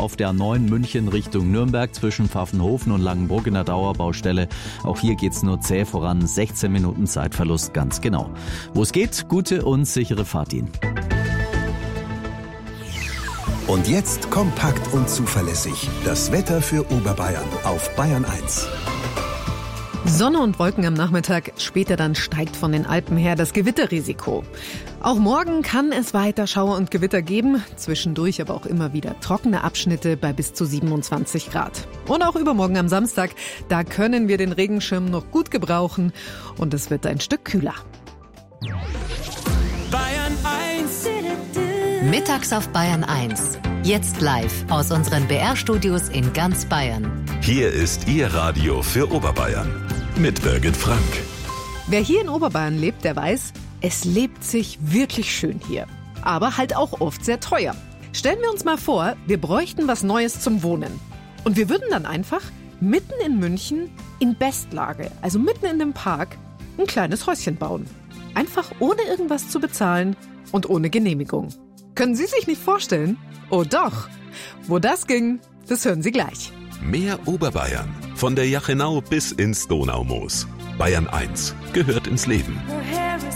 auf der A9 München Richtung Nürnberg zwischen Pfaffenhofen und Langenbrugg in der Dauerbaustelle. Auch hier geht's nur zäh voran, 16 Minuten Zeitverlust ganz genau. Wo es geht, gute und sichere Fahrt Ihnen. Und jetzt kompakt und zuverlässig das Wetter für Oberbayern auf Bayern 1. Sonne und Wolken am Nachmittag, später dann steigt von den Alpen her das Gewitterrisiko. Auch morgen kann es weiter Schauer und Gewitter geben, zwischendurch aber auch immer wieder trockene Abschnitte bei bis zu 27 Grad. Und auch übermorgen am Samstag, da können wir den Regenschirm noch gut gebrauchen und es wird ein Stück kühler. Bayern 1. Mittags auf Bayern 1. Jetzt live aus unseren BR-Studios in ganz Bayern. Hier ist Ihr Radio für Oberbayern mit Birgit Frank. Wer hier in Oberbayern lebt, der weiß, es lebt sich wirklich schön hier. Aber halt auch oft sehr teuer. Stellen wir uns mal vor, wir bräuchten was Neues zum Wohnen. Und wir würden dann einfach mitten in München in Bestlage, also mitten in dem Park, ein kleines Häuschen bauen. Einfach ohne irgendwas zu bezahlen und ohne Genehmigung. Können Sie sich nicht vorstellen? Oh doch. Wo das ging, das hören Sie gleich. Mehr Oberbayern. Von der Jachenau bis ins Donaumoos. Bayern 1 gehört ins Leben. Her hair is